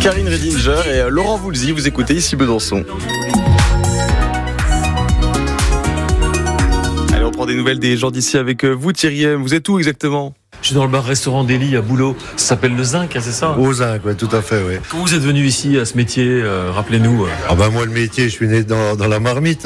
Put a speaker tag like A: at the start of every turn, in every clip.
A: Karine Redinger et Laurent Voulzy. Vous écoutez ici Besançon. Allez, on prend des nouvelles des gens d'ici avec vous, Thierry. Vous êtes où exactement ?
B: Je suis dans le bar-restaurant d'Élie à Boulot. Ça s'appelle le Zinc, c'est ça ?
C: Au Zinc, oui, tout à fait, oui.
B: Comment vous êtes venu ici à ce métier ? Rappelez-nous.
C: Moi, le métier, je suis né dans la marmite.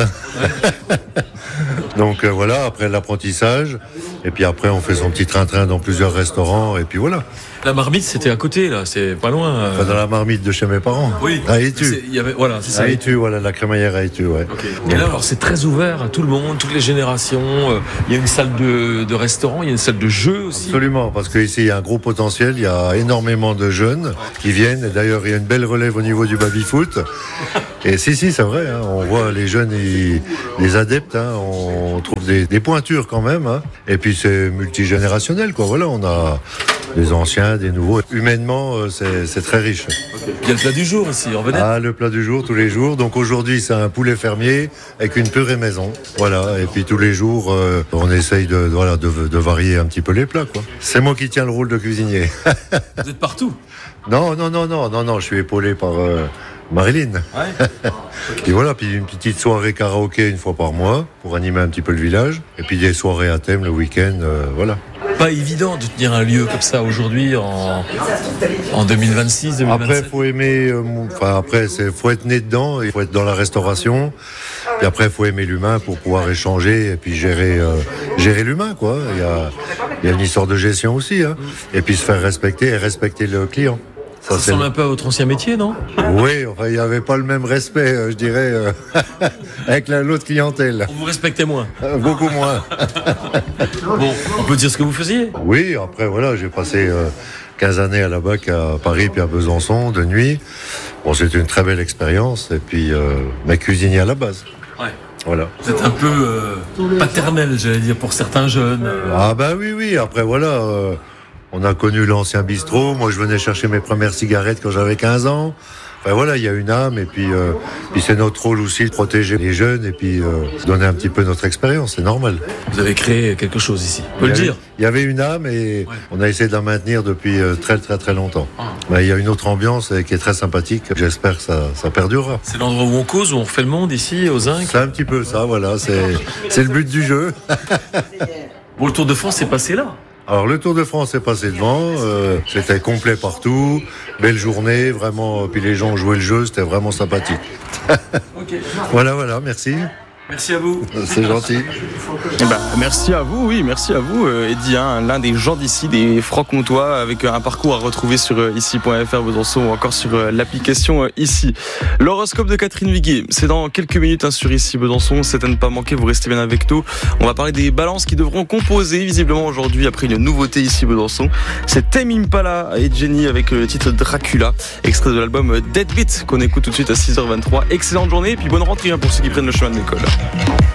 C: Donc voilà, après l'apprentissage. Et puis après, on fait son petit train-train dans plusieurs restaurants. Et puis voilà.
B: La marmite, c'était à côté, là. C'est pas loin.
C: Enfin, dans la marmite de chez mes parents.
B: Oui.
C: À Étu.
B: Voilà, c'est ça.
C: À Étu, voilà, la crémaillère à Étu, ouais.
B: Okay. Et là, alors, c'est très ouvert à tout le monde, toutes les générations. Il y a une salle de restaurant, il y a une salle de jeu aussi.
C: Absolument, parce qu'ici, il y a un gros potentiel. Il y a énormément de jeunes qui viennent. Et d'ailleurs, il y a une belle relève au niveau du baby-foot. Et si, c'est vrai. Hein, on voit les jeunes, les adeptes. Hein, on trouve des pointures quand même. Hein. Et puis, c'est multigénérationnel, quoi. Voilà, on a des anciens, des nouveaux. Humainement, c'est très riche.
B: Okay. Il y a le plat du jour ici, en vedette.
C: Ah, le plat du jour, tous les jours. Donc aujourd'hui, c'est un poulet fermier avec une purée maison. Voilà. Et puis tous les jours, on essaye de varier un petit peu les plats, quoi. C'est moi qui tiens le rôle de cuisinier.
B: Vous êtes partout ?
C: Non. Je suis épaulé par Marilyn.
B: Ouais.
C: Et voilà, puis une petite soirée karaoké une fois par mois pour animer un petit peu le village. Et puis des soirées à thème le week-end, voilà.
B: Pas évident de tenir un lieu comme ça aujourd'hui en 2026, 2027.
C: Après, faut aimer. Faut être né dedans. Il faut être dans la restauration. Puis après, faut aimer l'humain pour pouvoir échanger et puis gérer l'humain, quoi. Il y a une histoire de gestion aussi, hein. Et puis se faire respecter et respecter le client.
B: Ça ressemble un peu à votre ancien métier, non ?
C: Oui, il n'y avait pas le même respect, je dirais, avec l'autre clientèle.
B: On vous respectait moins ?
C: Beaucoup moins.
B: Bon, on peut dire ce que vous faisiez ?
C: Oui, après, voilà, j'ai passé 15 années à la BAC à Paris puis à Besançon, de nuit. Bon, c'était une très belle expérience. Et puis, mais cuisinier à la base.
B: Ouais.
C: Voilà.
B: Vous êtes un peu paternel, j'allais dire, pour certains jeunes.
C: Ah oui, après, voilà... on a connu l'ancien bistrot. Moi, je venais chercher mes premières cigarettes quand j'avais 15 ans. Enfin, voilà, il y a une âme. Et puis c'est notre rôle aussi de protéger les jeunes et puis donner un petit peu notre expérience. C'est normal.
B: Vous avez créé quelque chose ici, on peut le dire.
C: Il y avait une âme et on a essayé de la maintenir depuis très, très, très longtemps. Mais il y a une autre ambiance qui est très sympathique. J'espère que ça perdurera.
B: C'est l'endroit où on cause, où on refait le monde ici, au Zinc.
C: C'est un petit peu ça, voilà. C'est le but du jeu.
B: Bon, le Tour de France s'est passé là.
C: Alors le Tour de France est passé devant, c'était complet partout, belle journée, vraiment, puis les gens ont joué le jeu, c'était vraiment sympathique.
B: Okay.
C: Voilà, merci.
B: Merci à vous.
C: C'est gentil.
A: Merci à vous, Eddy, l'un des gens d'ici, des Franc-Comtois, avec un parcours à retrouver sur ici.fr Besançon ou encore sur l'application ici. L'horoscope de Catherine Viguier, c'est dans quelques minutes sur ici Besançon, c'est à ne pas manquer, vous restez bien avec nous. On va parler des balances qui devront composer visiblement aujourd'hui après une nouveauté ici Besançon. C'est Tame Impala et Jenny avec le titre Dracula, extrait de l'album Dead Beat qu'on écoute tout de suite à 6h23. Excellente journée et puis bonne rentrée pour ceux qui prennent le chemin de l'école.